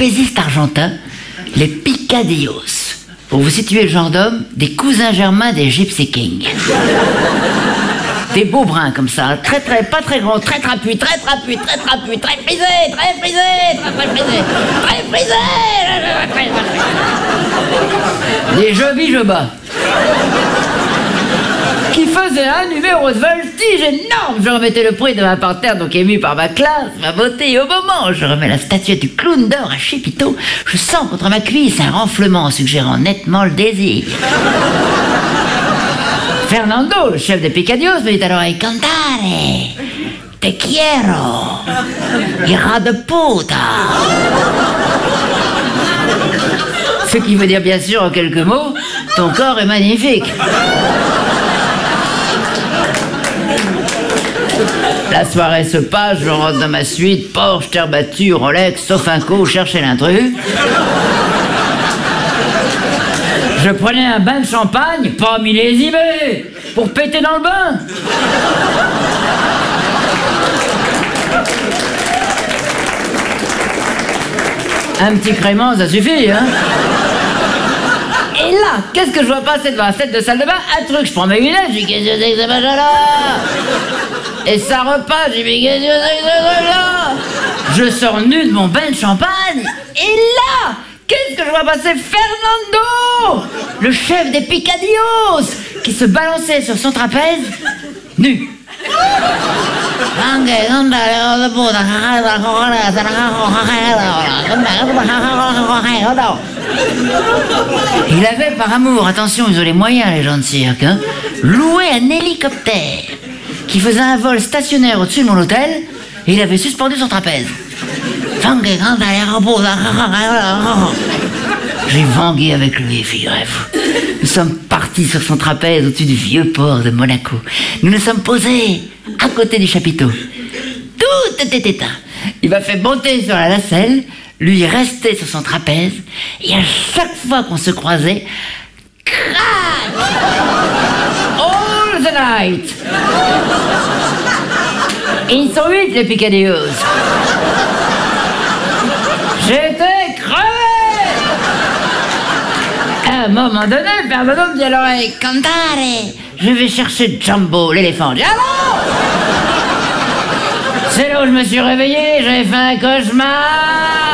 trapézistes argentins, les Picadillos. Pour vous situer le genre d'homme, des cousins germains des Gypsy Kings. Des beaux bruns comme ça, pas très grands, très trapus, très frisés, des jovis jobas. Qui faisait un numéro de voltige énorme. Je remettais le prix de ma parterre, donc ému par ma classe, ma beauté, et au moment où je remets la statuette du clown d'or à Chépito, je sens contre ma cuisse un renflement suggérant nettement le désir. Fernando, le chef des Picadillos, me dit à l'oreille: Cantare, te quiero, hija de puta. Ce qui veut dire bien sûr en quelques mots: ton corps est magnifique. La soirée se passe, je rentre dans ma suite, Porsche, terre battue, Rolex, Sofinco, chercher l'intrus. Je prenais un bain de champagne, pas millésimé, pour péter dans le bain. Un petit crément, ça suffit, hein. Et là, qu'est-ce que je vois passer devant la fenêtre de salle de bain? Un truc, je prends mes lunettes, je dis: qu'est-ce que c'est que ce machin-là? Et ça repasse, je dis: mais qu'est-ce que c'est que ce truc-là? Je sors nu de mon bain de champagne, et là, qu'est-ce que je vois passer? Fernando, le chef des Picadillos, qui se balançait sur son trapèze, nu. Il avait par amour, attention, ils ont les moyens les gens de cirque, hein, loué un hélicoptère qui faisait un vol stationnaire au-dessus de mon hôtel, et il avait suspendu son trapèze. J'ai vangué avec lui, figurez-vous. Nous sommes partis sur son trapèze au-dessus du vieux port de Monaco. Nous nous sommes posés à côté du chapiteau. Tout était éteint. Il m'a fait monter sur la nacelle, lui restait sur son trapèze, et à chaque fois qu'on se croisait, crac! All the night! Et ils sont 8, les Picadillos. J'étais crevé! À un moment donné, Fernando me dit à l'oreille: Cantare, je vais chercher Jumbo, l'éléphant. Je dis: allô! C'est là où je me suis réveillé, j'avais fait un cauchemar.